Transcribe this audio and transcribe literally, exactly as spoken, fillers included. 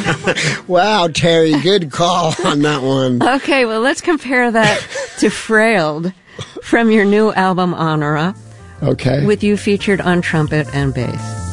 Wow, Terry, good call on that one. Okay, well, let's compare that to Frailed from your new album, Honora. Okay. With you featured on trumpet and bass.